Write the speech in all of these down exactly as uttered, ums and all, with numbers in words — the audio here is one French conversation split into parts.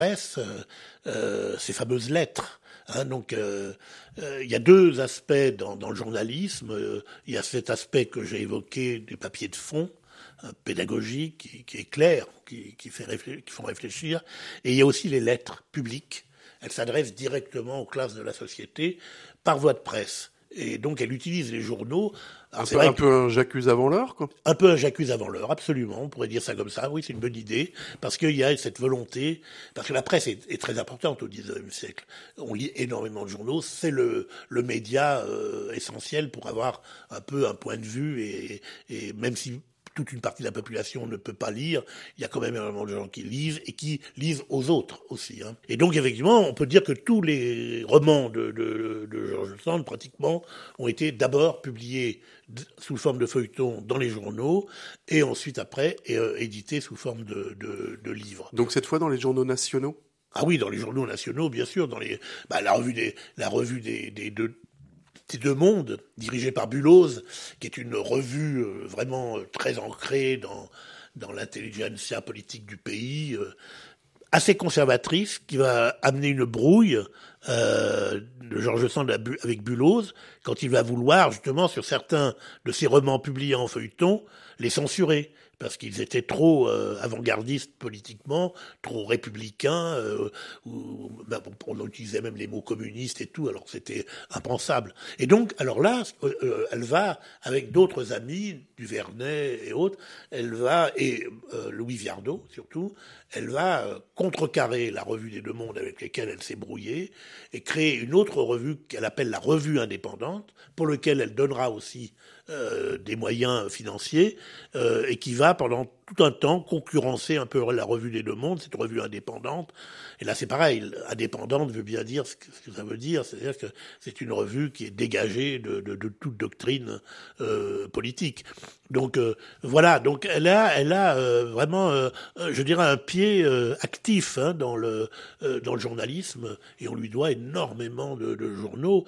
presse, euh, euh, ces fameuses lettres. Hein, donc, il euh, euh, y a deux aspects dans, dans le journalisme. Il euh, y a cet aspect que j'ai évoqué du papier de fond, hein, pédagogique, qui, qui est clair, qui, qui, fait réfléchir, qui font réfléchir. Et il y a aussi les lettres publiques. Elles s'adressent directement aux classes de la société par voie de presse. Et donc, elle utilise les journaux. Alors, c'est un, un peu un j'accuse avant l'heure, quoi. Un peu un j'accuse avant l'heure, absolument. On pourrait dire ça comme ça. Oui, c'est une bonne idée. Parce qu'il y a cette volonté. Parce que la presse est, est très importante au dix-neuvième siècle. On lit énormément de journaux. C'est le, le média euh, essentiel pour avoir un peu un point de vue. Et, et même si toute une partie de la population ne peut pas lire, il y a quand même énormément de gens qui lisent et qui lisent aux autres aussi. Hein. Et donc, effectivement, on peut dire que tous les romans de, de, de George Sand, pratiquement, ont été d'abord publiés sous forme de feuilletons dans les journaux et ensuite, après, et, euh, édités sous forme de, de, de livres. Donc, cette fois, dans les journaux nationaux ? Ah oui, dans les journaux nationaux, bien sûr, dans les, bah, la revue des, la revue des, des deux, Ces deux mondes, dirigée par Bulloz, qui est une revue euh, vraiment euh, très ancrée dans, dans l'intelligentsia politique du pays, euh, assez conservatrice, qui va amener une brouille euh, de George Sand avec Bulloz, quand il va vouloir, justement, sur certains de ses romans publiés en feuilleton, les censurer. Parce qu'ils étaient trop euh, avant-gardistes politiquement, trop républicains, euh, ou, ben, on utilisait même les mots communistes et tout, alors c'était impensable. Et donc, alors là, euh, elle va, avec d'autres amis, Duvernay et autres, elle va, et euh, Louis Viardot surtout, elle va euh, contrecarrer la revue des Deux Mondes avec lesquelles elle s'est brouillée, et créer une autre revue qu'elle appelle la Revue Indépendante, pour laquelle elle donnera aussi euh, des moyens financiers, euh, et qui va pendant tout un temps concurrencer un peu la revue des Deux Mondes, cette revue indépendante. Et là, c'est pareil. Indépendante veut bien dire ce que, ce que ça veut dire. C'est-à-dire que c'est une revue qui est dégagée de, de, de toute doctrine euh, politique. Donc euh, voilà. Donc elle a, elle a euh, vraiment, euh, je dirais, un pied euh, actif hein, dans le euh, dans le journalisme. Et on lui doit énormément de, de journaux,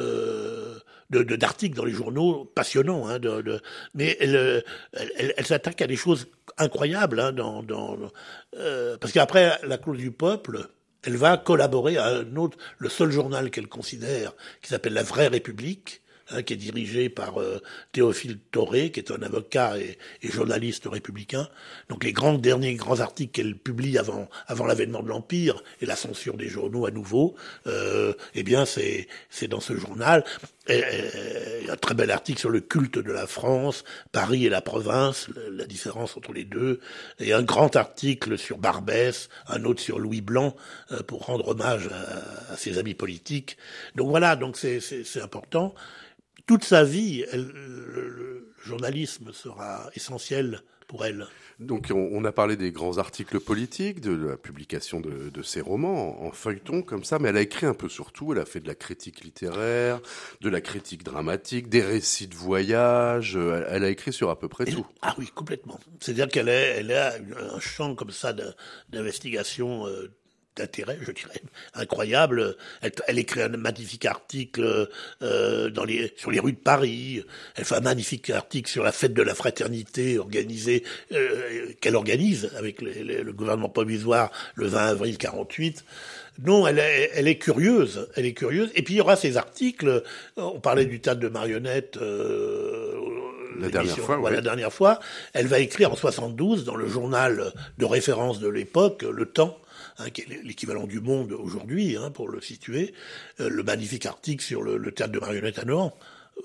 euh, de, de d'articles dans les journaux passionnants. Hein, de, de, mais elle, elle, elle, elle s'attaque à des choses incroyables, hein, dans, dans, euh, parce qu'après la clause du peuple, elle va collaborer à un autre, le seul journal qu'elle considère, qui s'appelle La Vraie République, hein, qui est dirigé par euh, Théophile Thoré, qui est un avocat et, et journaliste républicain. Donc les grands derniers grands articles qu'elle publie avant avant l'avènement de l'Empire et la censure des journaux à nouveau, euh, eh bien c'est c'est dans ce journal. Et, et, un très bel article sur le culte de la France, Paris et la province, la différence entre les deux, et un grand article sur Barbès, un autre sur Louis Blanc, euh, pour rendre hommage à, à ses amis politiques. Donc voilà, donc c'est, c'est, c'est important. Toute sa vie, elle, le, le journalisme sera essentiel pour elle. Donc on, on a parlé des grands articles politiques, de la publication de, de ses romans en, en feuilleton comme ça, mais elle a écrit un peu sur tout. Elle a fait de la critique littéraire, de la critique dramatique, des récits de voyage. Elle, elle a écrit sur à peu près elle, tout. Ah oui, complètement. C'est-à-dire qu'elle est, elle a un champ comme ça de, d'investigation euh, d'intérêt, je dirais, incroyable. Elle, elle écrit un magnifique article euh, dans les, sur les rues de Paris. Elle fait un magnifique article sur la fête de la fraternité organisée, euh, qu'elle organise avec les, les, le gouvernement provisoire le vingt avril quarante-huit. Non, elle est, elle est curieuse, elle est curieuse. Et puis il y aura ces articles. On parlait du théâtre de marionnettes. Euh, La dernière fois, ouais, oui. La dernière fois, elle va écrire en soixante-douze dans le journal de référence de l'époque, Le Temps, hein, qui est l'équivalent du Monde aujourd'hui, hein, pour le situer, euh, le magnifique article sur le, le théâtre de marionnettes à Nohant.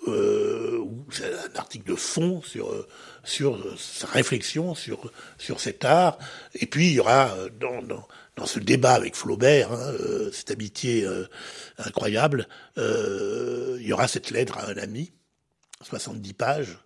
Euh, c'est un article de fond sur sur sa réflexion sur sur cet art. Et puis il y aura dans dans dans ce débat avec Flaubert, hein, euh, cette amitié euh, incroyable, euh, il y aura cette lettre à un ami, soixante-dix pages,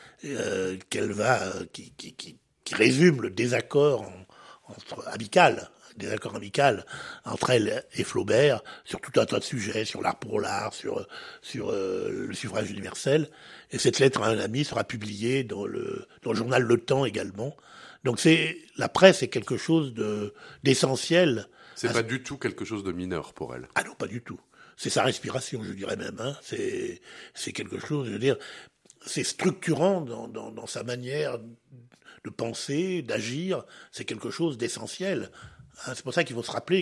euh, qu'elle va, euh, qui, qui, qui, qui résume le désaccord en, entre amical, désaccord amical entre elle et Flaubert sur tout un tas de sujets, sur l'art pour l'art, sur sur euh, le suffrage universel. Et cette lettre à un ami sera publiée dans le dans le journal Le Temps également. Donc c'est la presse est quelque chose de d'essentiel. C'est à... pas du tout quelque chose de mineur pour elle. Ah non, pas du tout. C'est sa respiration, je dirais même. Hein. C'est c'est quelque chose, je veux dire, c'est structurant dans dans, dans sa manière de penser, d'agir. C'est quelque chose d'essentiel. C'est pour ça qu'il faut se rappeler